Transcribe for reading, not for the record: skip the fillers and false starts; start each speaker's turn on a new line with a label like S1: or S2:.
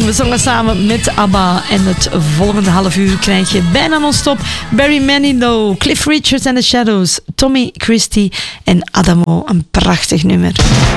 S1: we zongen samen met ABBA. En het volgende half uur krijg je bijna non-stop Barry Manilow, Cliff Richards and the Shadows, Tommy Christie en Adamo. Een prachtig nummer.